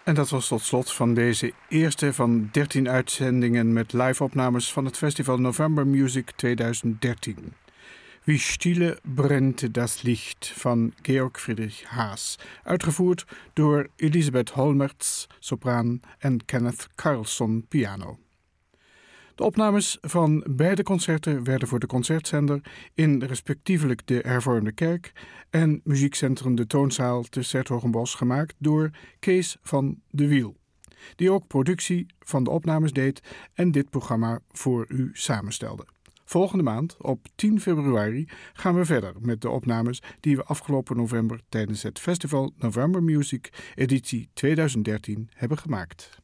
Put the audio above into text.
En dat was tot slot van deze eerste van 13 uitzendingen met live-opnames van het festival November Music 2013. Wie stille brennt das Licht van Georg Friedrich Haas, uitgevoerd door Elisabeth Holmertz, sopraan en Kenneth Carlson, piano. De opnames van beide concerten werden voor de concertzender in respectievelijk de Hervormde Kerk en Muziekcentrum De Toonzaal te 's-Hertogenbosch gemaakt door Kees van de Wiel, die ook productie van de opnames deed en dit programma voor u samenstelde. Volgende maand, op 10 februari, gaan we verder met de opnames die we afgelopen november tijdens het festival November Music editie 2013 hebben gemaakt.